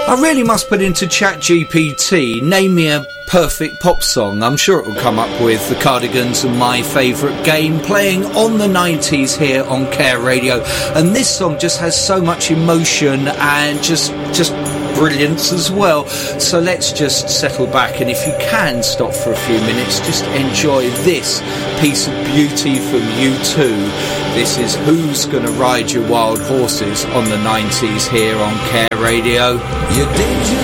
I really must put into ChatGPT, name me a perfect pop song. I'm sure it will come up with the Cardigans and My Favourite Game playing on the 90s here on Care Radio. And this song just has so much emotion and just brilliance as well. So let's just settle back, and if you can stop for a few minutes, just enjoy this piece of beauty from U2. This is Who's Gonna Ride Your Wild Horses on the 90s here on Care Radio. You're dangerous.